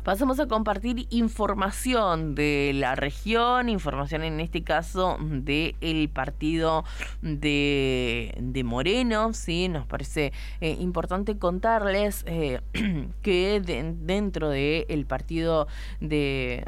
Pasamos a compartir información de la región, información en este caso del partido de Moreno, ¿sí? Nos parece importante contarles que dentro del partido de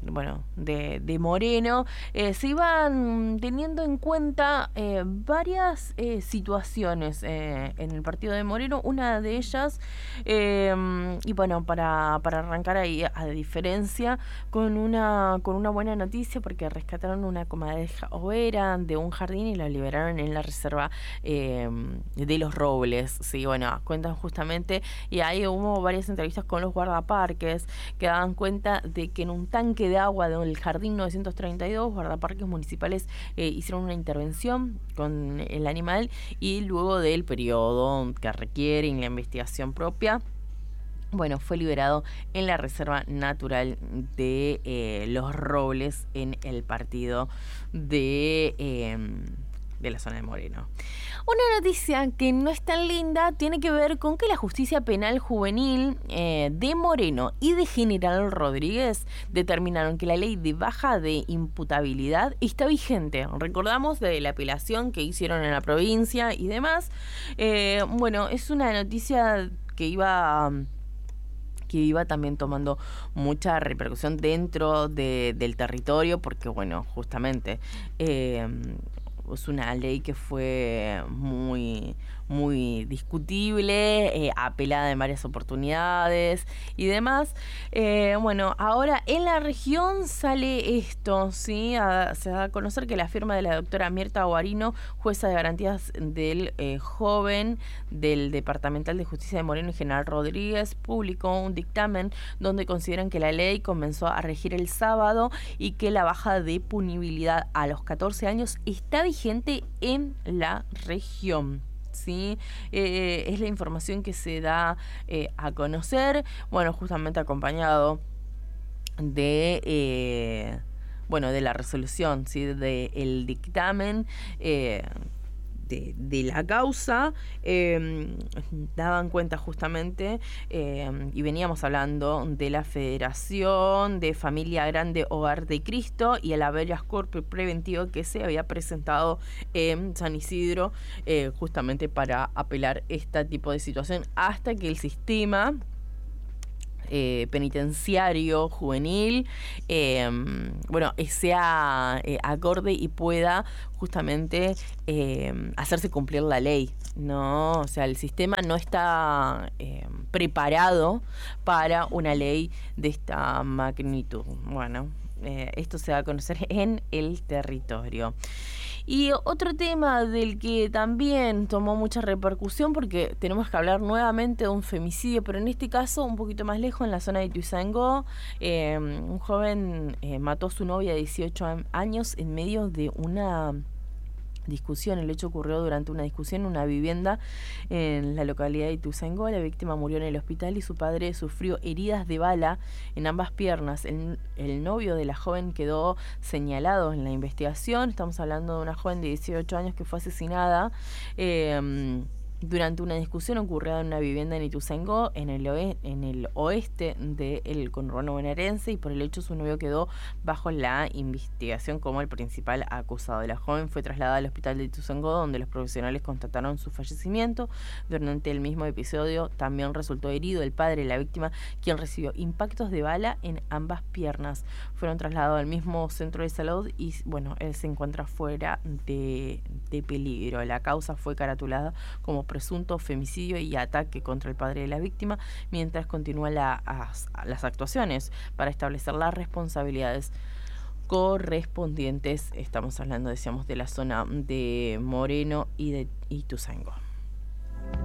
Moreno se iban teniendo en cuenta varias situaciones en el partido de Moreno. Una de ellas, y bueno, para arrancar ahí, a diferencia, con una buena noticia, porque rescataron una comadreja overa de un jardín y la liberaron en la reserva de Los Robles. Sí, bueno, cuentan justamente, y ahí hubo varias entrevistas con los guardaparques que daban cuenta de que en un tanque de agua del jardín 932, guardaparques municipales hicieron una intervención con el animal, y luego del periodo que requiere la investigación propia, bueno, fue liberado en la Reserva Natural de Los Robles, en el partido de la zona de Moreno. Una noticia que no es tan linda tiene que ver con que la justicia penal juvenil de Moreno y de General Rodríguez determinaron que la ley de baja de imputabilidad está vigente. Recordamos de la apelación que hicieron en la provincia y demás. Bueno, es una noticia que iba también tomando mucha repercusión dentro del territorio, porque bueno, justamente es una ley que fue muy discutible, apelada en varias oportunidades y demás. Bueno, ahora en la región sale esto, ¿sí? Se da a conocer que la firma de la doctora Mirta Guarino, jueza de garantías del joven del Departamental de Justicia de Moreno y General Rodríguez, publicó un dictamen donde consideran que la ley comenzó a regir el sábado y que la baja de punibilidad a los 14 años está vigente en la región. Sí, es la información que se da a conocer, bueno, justamente acompañado de la resolución, ¿sí? Del dictamen de la causa. Daban cuenta justamente, y veníamos hablando de la Federación de Familia Grande Hogar de Cristo y el habeas corpus preventivo que se había presentado en San Isidro, justamente para apelar este tipo de situación, hasta que el sistema penitenciario juvenil sea acorde y pueda justamente hacerse cumplir la ley, ¿no? O sea, el sistema no está preparado para una ley de esta magnitud. Bueno, esto se va a conocer en el territorio. Y otro tema del que también tomó mucha repercusión, porque tenemos que hablar nuevamente de un femicidio, pero en este caso un poquito más lejos, en la zona de Ituzaingó. Un joven mató a su novia de 18 años en medio de una discusión. El hecho ocurrió durante una discusión en una vivienda en la localidad de Ituzaingó. La víctima murió en el hospital y su padre sufrió heridas de bala en ambas piernas. El novio de la joven quedó señalado en la investigación. Estamos hablando de una joven de 18 años que fue asesinada durante una discusión ocurrida en una vivienda en Ituzaingó, en el oeste del conurbano bonaerense, y por el hecho su novio quedó bajo la investigación como el principal acusado. La joven fue trasladada al hospital de Ituzaingó, donde los profesionales constataron su fallecimiento. Durante el mismo episodio también resultó herido el padre de la víctima, quien recibió impactos de bala en ambas piernas. Fueron trasladados al mismo centro de salud y bueno, él se encuentra fuera de peligro. La causa fue caratulada como presunto femicidio y ataque contra el padre de la víctima, mientras continúan las actuaciones para establecer las responsabilidades correspondientes. Estamos hablando, decíamos, de la zona de Moreno y de Ituzaingó.